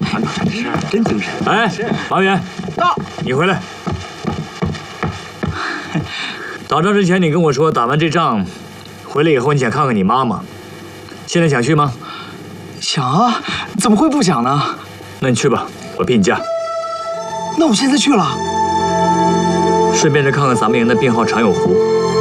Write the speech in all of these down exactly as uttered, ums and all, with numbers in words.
真精神。 哎，马远， 到， 你回来。打仗之前你跟我说，打完这仗，回来以后你想看看你妈妈。现在想去吗？ 想啊，怎么会不想呢？ 那你去吧，我批你假。 那我现在去了， 顺便再看看咱们营的编号常有湖。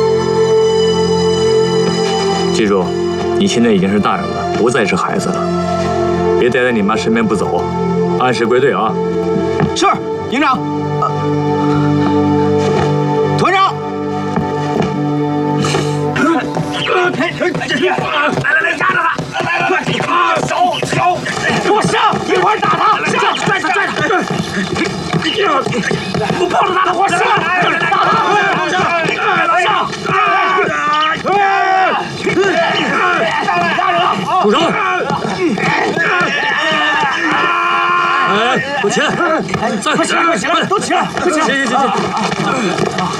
记住，你现在已经是大人了，不再是孩子了。别待在你妈身边不走，按时归队啊！ 是，营长。呃，团长。来来来，压着他！来来来，啊，手手，给我上，一块儿打他！上，拽他拽他！我抱着他，给我上！打他！上！ 住手！哎，都起来！再快起来，快起来，都起来，快起来！ 行行行行。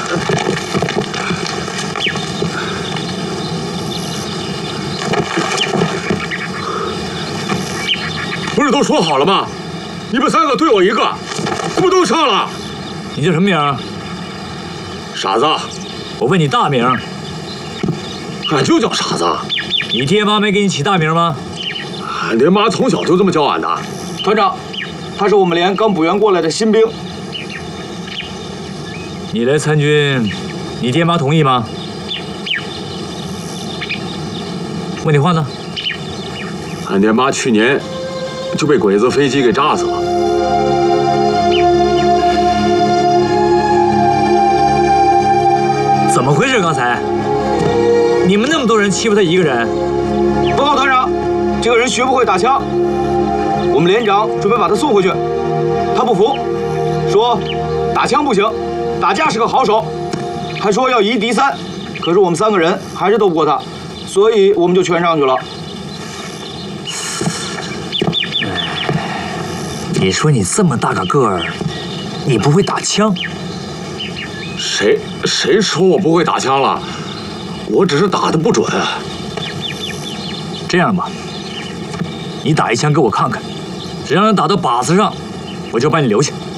不是都说好了吗？你们三个对我一个，怎么都上了？ 你叫什么名？ 傻子。 我问你大名。 俺就叫傻子。 你爹妈没给你起大名吗？ 俺爹妈从小就这么叫俺的。 团长，他是我们连刚补员过来的新兵。 你来参军，你爹妈同意吗？问你话呢？ 俺爹妈去年就被鬼子飞机给炸死了。 怎么回事？刚才你们那么多人欺负他一个人？ 报告团长，这个人学不会打枪，我们连长准备把他送回去。他不服，说打枪不行，打架是个好手，还说要夷敌三。可是我们三个人还是斗不过他，所以我们就全上去了。 你说你这么大个个儿，你不会打枪？ 谁谁说我不会打枪了？我只是打的不准。 这样吧，你打一枪给我看看，只要能打到靶子上，我就把你留下。